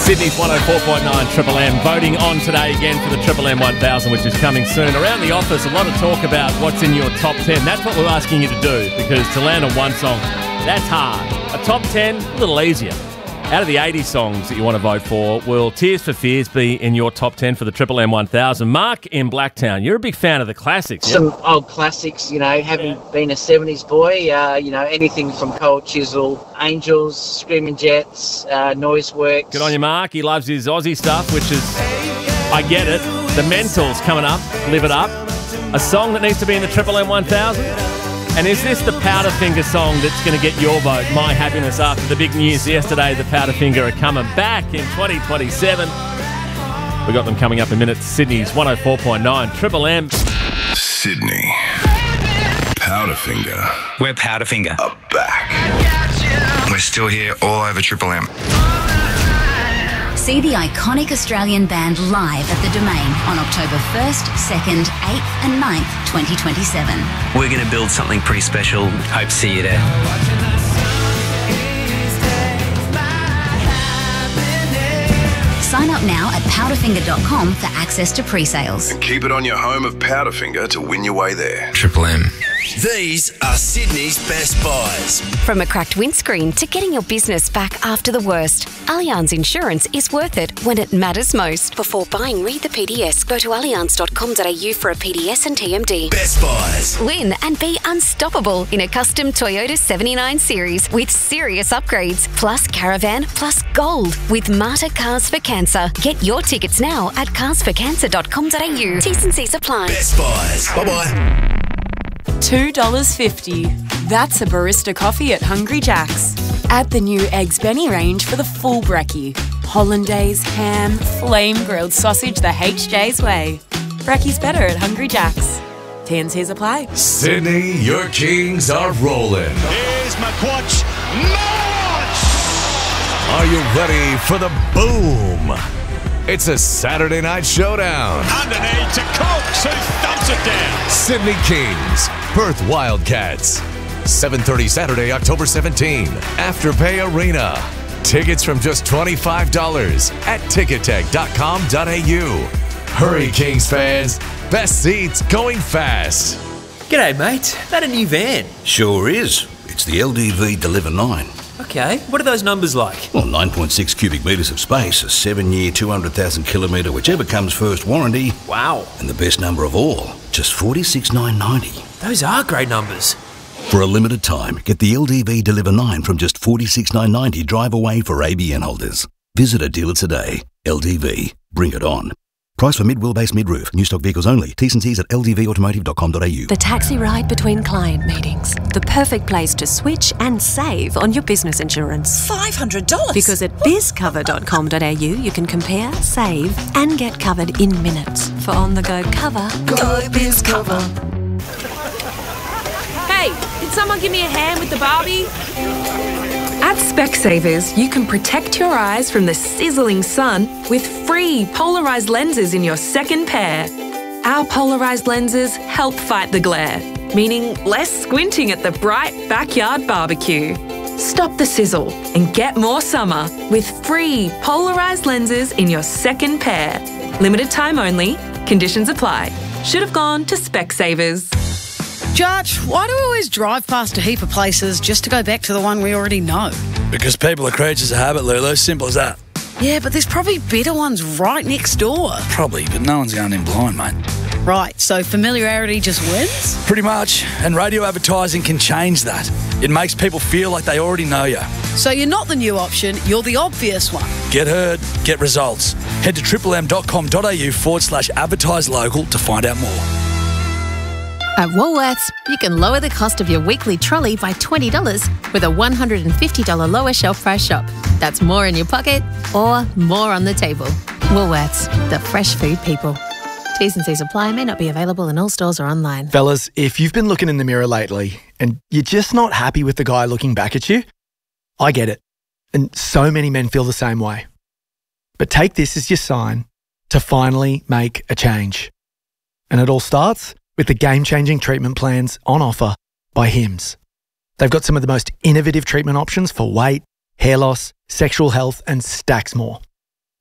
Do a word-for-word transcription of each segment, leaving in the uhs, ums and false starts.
Sydney's one oh four point nine Triple M. Voting on today again for the Triple M one thousand, which is coming soon. Around the office, a lot of talk about what's in your top ten. That's what we're asking you to do, because to land on one song, that's hard. A top ten, a little easier. Out of the eighty songs that you want to vote for, will Tears for Fears be in your top ten for the Triple M one thousand? Mark in Blacktown, you're a big fan of the classics. Some yeah? old classics, you know, having been a seventies boy, uh, you know, anything from Cold Chisel, Angels, Screaming Jets, uh, Noise Works. Good on you, Mark. He loves his Aussie stuff, which is, I get it. The Mentals coming up, Live It Up. A song that needs to be in the Triple M one thousand? And is this the Powderfinger song that's going to get your vote? My Happiness, after the big news yesterday, the Powderfinger are coming back in twenty twenty-seven. We got them coming up in minutes. Sydney's one oh four point nine Triple M. Sydney. Powderfinger. We're Powderfinger. Are back. We're still here all over Triple M. See the iconic Australian band live at the Domain on October first, second, eighth and ninth, twenty twenty-seven. We're going to build something pretty special. Hope to see you there. Sign up now at powderfinger dot com for access to pre-sales. And keep it on your home of Powderfinger to win your way there. Triple M. These are Sydney's best buys. From a cracked windscreen to getting your business back after the worst, Allianz Insurance is worth it when it matters most. Before buying, read the P D S. Go to allianz dot com dot a u for a P D S and T M D. Best buys. Win and be unstoppable in a custom Toyota seventy-nine series with serious upgrades, plus caravan, plus gold with Marta Cars for Cancer. Get your tickets now at cars for cancer dot com dot a u. T's and C's apply. Best buys. Bye-bye. two dollars fifty. That's a barista coffee at Hungry Jack's. Add the new Eggs Benny range for the full brekkie. Hollandaise, ham, flame-grilled sausage the H J's way. Brekkie's better at Hungry Jack's. T and C's apply. Sydney, your Kings are rolling. Here's McQuatch. March! Are you ready for the boom? It's a Saturday night showdown. Underneath to Cox, who thumps it down. Sydney Kings, Perth Wildcats. seven thirty Saturday, October seventeenth. Afterpay Arena. Tickets from just twenty-five dollars at ticketek dot com dot a u. Hurry, Kings fans. Best seats going fast. G'day, mate. That a new van? Sure is. It's the L D V Deliver nine. Okay, what are those numbers like? Well, nine point six cubic metres of space, a seven-year, two hundred thousand kilometre, whichever comes first warranty. Wow. And the best number of all, just forty-six thousand nine hundred ninety. Those are great numbers. For a limited time, get the L D V Deliver nine from just forty-six thousand nine hundred ninety drive away for A B N holders. Visit a dealer today. L D V. Bring it on. Price for mid-wheelbase mid-roof. New stock vehicles only. T's and C's at l d v automotive dot com dot a u. The taxi ride between client meetings. The perfect place to switch and save on your business insurance. five hundred dollars? Because at biz cover dot com dot a u you can compare, save and get covered in minutes. For on-the-go cover, go BizCover. Hey, did someone give me a hand with the Barbie? At Specsavers, you can protect your eyes from the sizzling sun with free polarised lenses in your second pair. Our polarised lenses help fight the glare, meaning less squinting at the bright backyard barbecue. Stop the sizzle and get more summer with free polarised lenses in your second pair. Limited time only. Conditions apply. Should have gone to Specsavers. Judge, why do we always drive past a heap of places just to go back to the one we already know? Because people are creatures of habit, Lulu. Simple as that. Yeah, but there's probably better ones right next door. Probably, but no one's going in blind, mate. Right, so familiarity just wins? Pretty much. And radio advertising can change that. It makes people feel like they already know you. So you're not the new option, you're the obvious one. Get heard, get results. Head to triple m dot com dot a u forward slash advertise local to find out more. At Woolworths, you can lower the cost of your weekly trolley by twenty dollars with a one hundred fifty dollars lower shelf price shop. That's more in your pocket or more on the table. Woolworths, the fresh food people. T's and C's apply, may not be available in all stores or online. Fellas, if you've been looking in the mirror lately and you're just not happy with the guy looking back at you, I get it. And so many men feel the same way. But take this as your sign to finally make a change. And it all starts with the game-changing treatment plans on offer by Hims. They've got some of the most innovative treatment options for weight, hair loss, sexual health, and stacks more.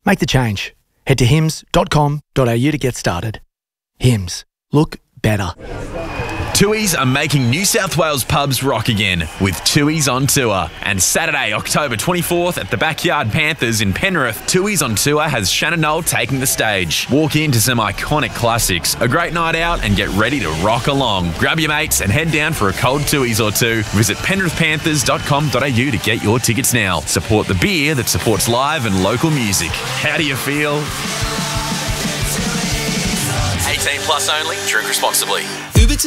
Make the change. Head to hims dot com dot a u to get started. Hims. Look better. Tooheys are making New South Wales pubs rock again with Tooheys on Tour. And Saturday, October twenty-fourth at the Backyard Panthers in Penrith, Tooheys on Tour has Shannon Knoll taking the stage. Walk into some iconic classics, a great night out, and get ready to rock along. Grab your mates and head down for a cold Tooheys or two. Visit penrith panthers dot com dot a u to get your tickets now. Support the beer that supports live and local music. How do you feel? eighteen plus only. Drink responsibly.